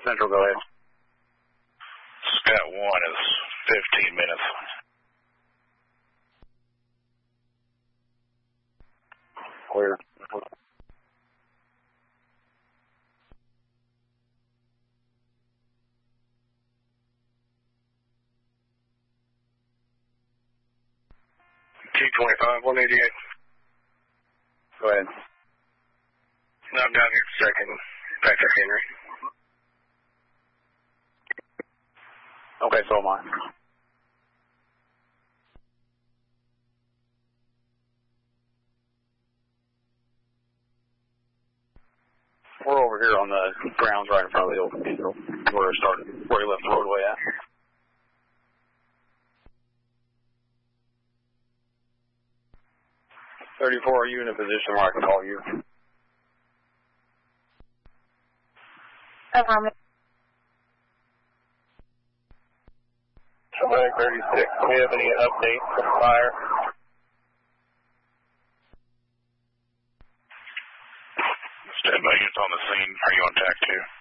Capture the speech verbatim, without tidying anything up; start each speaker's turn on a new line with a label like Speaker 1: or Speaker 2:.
Speaker 1: Central, go ahead.
Speaker 2: Scout one is fifteen minutes.
Speaker 1: Clear.
Speaker 2: T twenty-five, one eighty-eight.
Speaker 1: Go ahead.
Speaker 2: No, I'm down here second. Patrick Henry.
Speaker 1: Okay, so am I. We're over here on the grounds right in front of the old cathedral, where it started, where he left the roadway at. thirty-four, are you in a position where I can call you?
Speaker 3: Affirmative.
Speaker 2: Somebody thirty-six, do we have any updates from fire? Standby units on the scene. Are you on tack two?